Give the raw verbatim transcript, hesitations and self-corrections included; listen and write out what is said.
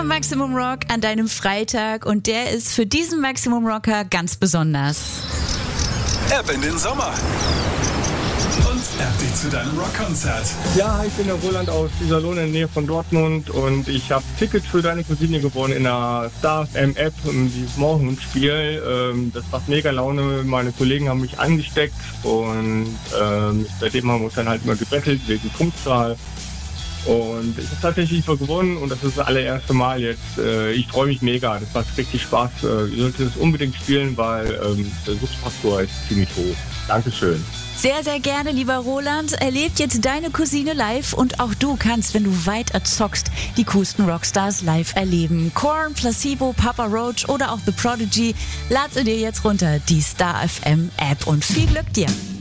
Maximum Rock an deinem Freitag und der ist für diesen Maximum Rocker ganz besonders. Ab in den Sommer und App dich zu deinem Rockkonzert. Ja, ich bin der Roland aus Iserlohn in der Nähe von Dortmund und ich habe Tickets für deine Cousine gewonnen in der Star F M App, dieses Morgenspiel. Ähm, das macht mega Laune, meine Kollegen haben mich angesteckt und ähm, seitdem haben wir uns dann halt immer gebettelt wegen Punktzahl. Und ich habe tatsächlich mal gewonnen und das ist das allererste Mal jetzt. Äh, ich freue mich mega, das macht richtig Spaß. Äh, ihr solltet es unbedingt spielen, weil ähm, der Suchtfaktor ist ziemlich hoch. Dankeschön. Sehr, sehr gerne, lieber Roland. Erlebt jetzt deine Cousine live und auch du kannst, wenn du weiter zockst, die coolsten Rockstars live erleben. Korn, Placebo, Papa Roach oder auch The Prodigy. Lad sie dir jetzt runter, die Star F M App und viel Glück dir.